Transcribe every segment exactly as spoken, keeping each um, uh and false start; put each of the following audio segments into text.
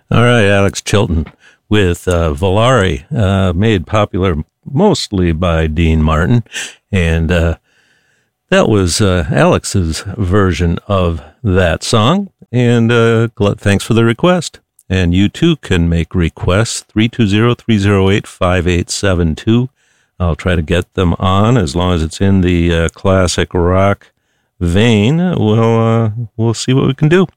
All right, Alex Chilton with uh, Volare, uh, made popular mostly by Dean Martin. And uh, that was uh, Alex's version of that song. And uh, thanks for the request. And you too can make requests, three two zero, three zero eight, five eight seven two. I'll try to get them on as long as it's in the uh, classic rock vein. We'll, uh, we'll see what we can do.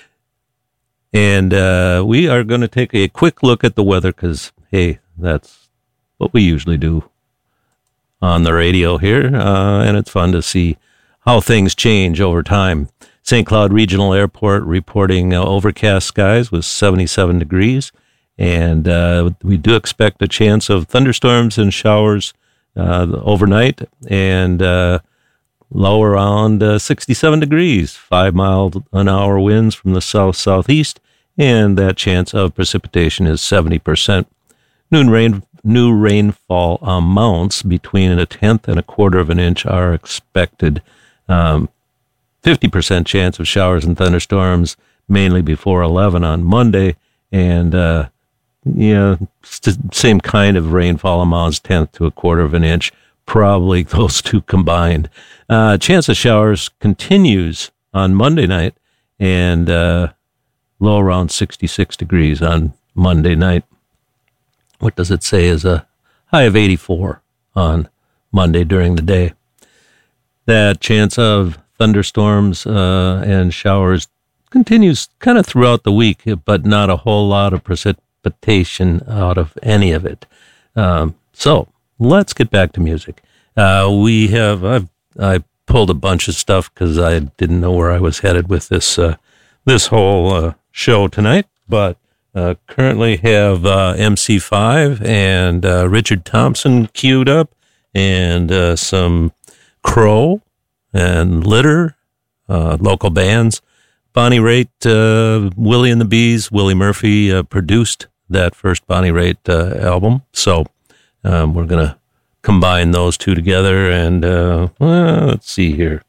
And uh, we are going to take a quick look at the weather because, hey, that's what we usually do on the radio here. Uh, and it's fun to see how things change over time. Saint Cloud Regional Airport reporting uh, overcast skies with seventy-seven degrees. And uh, we do expect a chance of thunderstorms and showers uh, overnight. And uh, low around uh, sixty-seven degrees, five mile an hour winds from the south-southeast, and that chance of precipitation is seventy percent. New, rain, new rainfall amounts between a tenth and a quarter of an inch are expected. Um, fifty percent chance of showers and thunderstorms, mainly before eleven on Monday, and uh, yeah, same kind of rainfall amounts, tenth to a quarter of an inch. Probably those two combined. Uh, chance of showers continues on Monday night and uh, low around sixty-six degrees on Monday night. What does it say is a high of eighty-four on Monday during the day. That chance of thunderstorms uh, and showers continues kind of throughout the week, but not a whole lot of precipitation out of any of it. Um, so, let's get back to music. Uh, we have, I've, I pulled a bunch of stuff because I didn't know where I was headed with this, uh, this whole uh, show tonight, but uh, currently have uh, M C five and uh, Richard Thompson queued up, and uh, some Crow and Litter, uh, local bands. Bonnie Raitt, uh, Willie and the Bees, Willie Murphy uh, produced that first Bonnie Raitt uh, album, so Um, we're going to combine those two together and, uh, well, let's see here.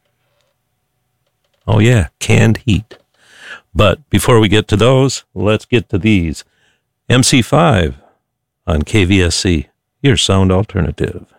Oh, yeah, Canned Heat. But before we get to those, let's get to these. M C five on K V S C, your sound alternative.